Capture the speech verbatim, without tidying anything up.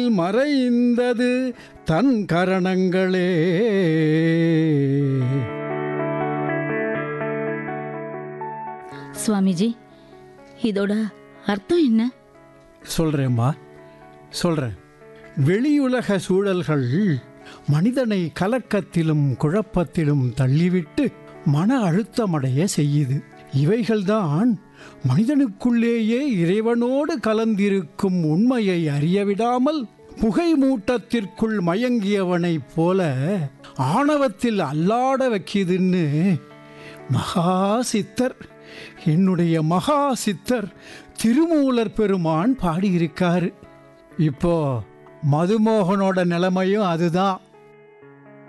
மறைந்தது தன் கரணங்களே. சுவாமிஜி, இதோட அர்த்தம் என்ன? சொல்றேம்மா, சொல்றேன். வெளியுலக சூழல்கள் மனிதனை கலக்கத்திலும் குழப்பத்திலும் தள்ளிவிட்டு மன அழுத்தமடைய செய்யுது. இவைகள்தான் மனிதனுக்குள்ளேயே இறைவனோடு கலந்திருக்கும் உண்மையை அறியவிடாமல் புகை மூட்டத்திற்குள் மயங்கியவனைப் போல ஆணவத்தில் அல்லாட வைக்கிதுன்னு மகா சித்தர், என்னுடைய மகா சித்தர் திருமூலர் பெருமான் பாடியிருக்காரு. இப்போ மதுமோகனோட நிலைமையும் அதுதான்.